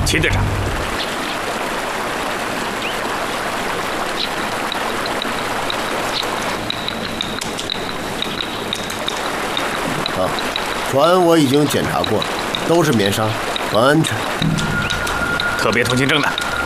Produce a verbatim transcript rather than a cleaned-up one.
秦队长。 啊，船我已经检查过了，都是棉纱，很安全。 特别通行证呢？